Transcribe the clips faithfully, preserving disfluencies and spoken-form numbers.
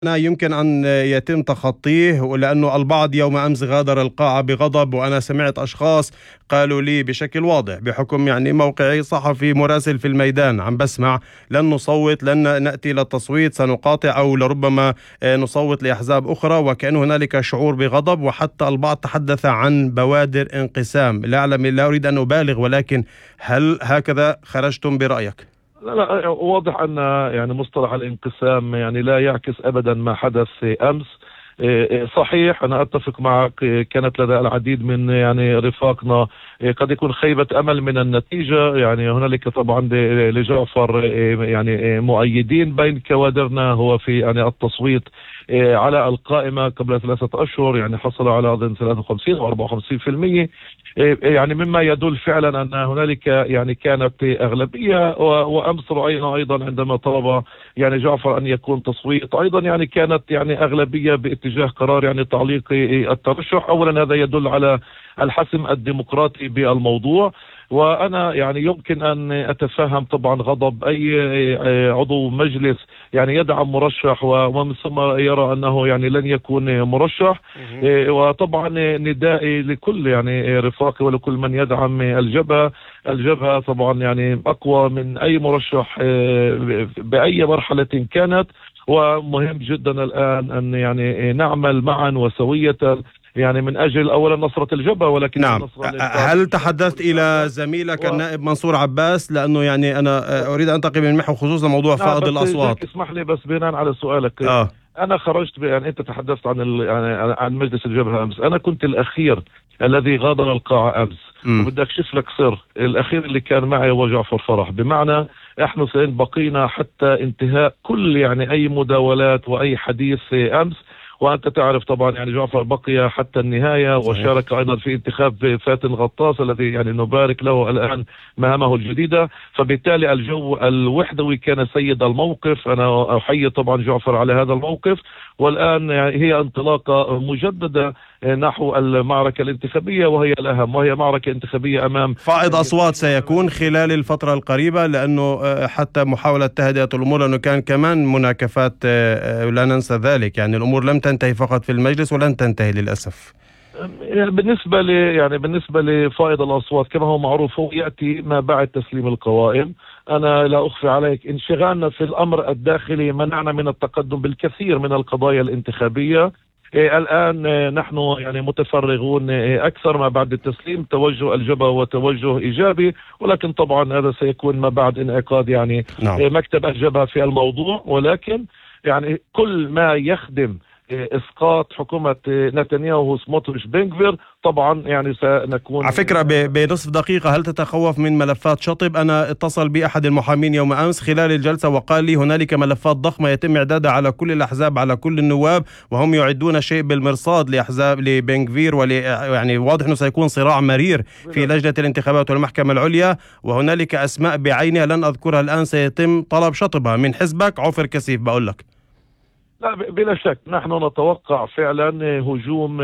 يمكن أن يتم تخطيه، لأنه البعض يوم أمس غادر القاعة بغضب، وأنا سمعت أشخاص قالوا لي بشكل واضح بحكم يعني موقعي صحفي مراسل في الميدان عم بسمع لن نصوت، لن نأتي للتصويت، سنقاطع أو لربما نصوت لأحزاب أخرى، وكأن هنالك شعور بغضب، وحتى البعض تحدث عن بوادر انقسام. لا أعلم، لا أريد أن أبالغ، ولكن هل هكذا خرجتم برأيك؟ لا لا واضح أن يعني مصطلح الانقسام يعني لا يعكس أبدا ما حدث أمس. صحيح أنا أتفق معك، كانت لدى العديد من يعني رفاقنا قد يكون خيبة أمل من النتيجة. يعني هنالك طبعا لجعفر يعني مؤيدين بين كوادرنا هو في يعني التصويت على القائمة قبل ثلاثة أشهر، يعني حصل على أظن ثلاثة وخمسين أو أربعة وخمسين بالمئة، يعني مما يدل فعلا أن هنالك يعني كانت أغلبية. وأمس رأينا أيضا عندما طلب يعني جعفر أن يكون تصويت أيضا يعني كانت يعني أغلبية باتجاه قرار يعني تعليق الترشح. أولا هذا يدل على الحسم الديمقراطي بالموضوع، وأنا يعني يمكن أن أتفهم طبعا غضب أي عضو مجلس يعني يدعم مرشح ومن ثم يرى أنه يعني لن يكون مرشح. وطبعا ندائي لكل يعني رفاقي ولكل من يدعم الجبهة. الجبهة طبعا يعني أقوى من أي مرشح بأي مرحلة كانت، ومهم جدا الآن أن يعني نعمل معا وسوية يعني من أجل أولا نصرة الجبهة. ولكن نعم، هل تحدثت إلى زميلك و... النائب منصور عباس؟ لأنه يعني أنا أريد أن أنتقل من محور خصوصا موضوع نعم فائض الأصوات. اسمح لي بس بناء على سؤالك. آه. أنا خرجت يعني أنت تحدثت عن ال... يعني عن مجلس الجبهة أمس. أنا كنت الأخير الذي غادر القاعة أمس، وبدي أكشف لك سر. الأخير اللي كان معي هو جعفر فرح، بمعنى احنا سين بقينا حتى انتهاء كل يعني أي مداولات وأي حديث أمس. وأنت تعرف طبعا يعني جعفر بقي حتى النهاية، وشارك أيضا في انتخاب فاتن غطاس الذي يعني نبارك له الآن مهامه الجديدة. فبالتالي الجو الوحدوي كان سيد الموقف. أنا أحيي طبعا جعفر على هذا الموقف، والآن يعني هي انطلاقة مجددة نحو المعركة الانتخابية، وهي الأهم، وهي معركة انتخابية أمام فائض أصوات سيكون خلال الفترة القريبة، لأنه حتى محاولة تهدئة الأمور، لأنه كان كمان مناكفات لا ننسى ذلك، يعني الأمور لم تنتهي فقط في المجلس ولن تنتهي للأسف. بالنسبة لي يعني بالنسبة لفائض الأصوات كما هو معروف هو يأتي ما بعد تسليم القوائم. أنا لا أخفي عليك انشغالنا في الأمر الداخلي منعنا من التقدم بالكثير من القضايا الانتخابية. إيه الآن نحن يعني متفرغون إيه أكثر ما بعد التسليم. توجه الجبهة وتوجه إيجابي، ولكن طبعا هذا سيكون ما بعد انعقاد يعني نعم. إيه مكتب الجبهة في الموضوع. ولكن يعني كل ما يخدم إسقاط حكومة نتنياهو سموتريش بنغفير طبعا يعني سنكون. على فكرة بنصف دقيقة، هل تتخوف من ملفات شطب؟ أنا اتصل بأحد المحامين يوم أمس خلال الجلسة وقال لي هنالك ملفات ضخمة يتم إعدادها على كل الأحزاب، على كل النواب، وهم يعدون شيء بالمرصاد لأحزاب لبنغفير، ول يعني واضح أنه سيكون صراع مرير في لجنة الانتخابات والمحكمة العليا، وهنالك أسماء بعينها لن أذكرها الآن سيتم طلب شطبها من حزبك عفر كسيف. بقول لك لا بلا شك نحن نتوقع فعلا هجوم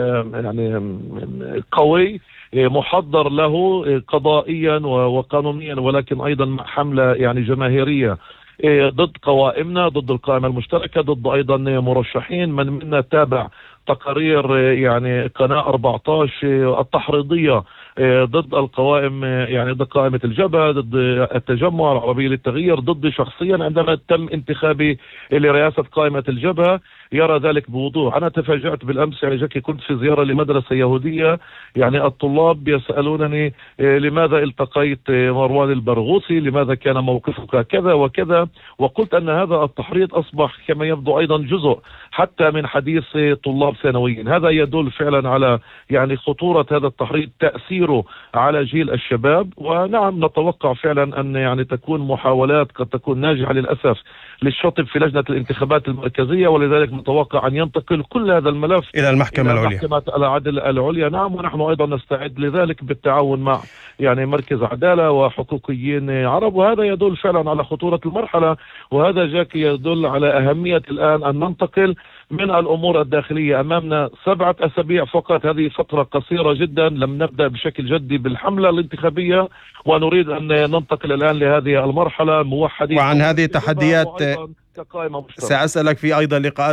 يعني قوي محضر له قضائيا وقانونيا، ولكن ايضا حملة يعني جماهيرية ضد قوائمنا، ضد القائمة المشتركة، ضد ايضا مرشحين. من منا تابع تقارير يعني قناة أربعة عشر التحريضية ضد القوائم، يعني ضد قائمة الجبهة، ضد التجمع العربي للتغيير، ضد شخصيا عندما تم انتخابي لرئاسة قائمة الجبهة يرى ذلك بوضوح. أنا تفاجأت بالأمس، يعني جاكي كنت في زيارة لمدرسة يهودية، يعني الطلاب يسألونني لماذا التقيت مروان البرغوثي، لماذا كان موقفك كذا وكذا، وقلت أن هذا التحريض أصبح كما يبدو أيضا جزء حتى من حديث طلاب ثانويين. هذا يدل فعلا على يعني خطورة هذا التحريض، تأثيره على جيل الشباب. ونعم نتوقع فعلا أن يعني تكون محاولات قد تكون ناجحة للأسف للشطب في لجنة الانتخابات المركزية، ولذلك نتوقع أن ينتقل كل هذا الملف إلى المحكمة إلى العليا، محكمة العدل العليا. نعم، ونحن أيضا نستعد لذلك بالتعاون مع يعني مركز عدالة وحقوقيين عرب. وهذا يدل فعلا على خطورة المرحلة، وهذا جاك يدل على أهمية الآن أن ننتقل من الأمور الداخلية. أمامنا سبعة أسابيع فقط، هذه فترة قصيرة جدا، لم نبدأ بشكل جدي بالحملة الانتخابية، ونريد أن ننتقل الآن لهذه المرحلة موحدين. وعن هذه التحديات كقائمة مشتركة. سأسألك في أيضا لقاءات